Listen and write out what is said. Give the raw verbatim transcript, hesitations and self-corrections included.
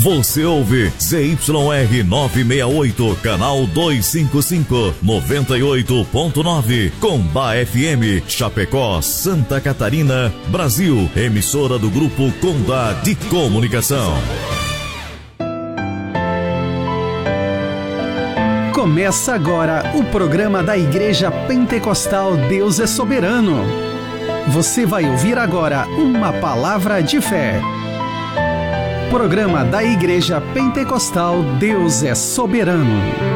Você ouve Z Y R novecentos e sessenta e oito, canal duzentos e cinquenta e cinco, noventa e oito ponto nove, Combá F M, Chapecó, Santa Catarina, Brasil. Emissora do Grupo Condá de Comunicação. Começa agora o programa da Igreja Pentecostal Deus é Soberano. Você vai ouvir agora uma palavra de fé. Programa da Igreja Pentecostal Deus é Soberano.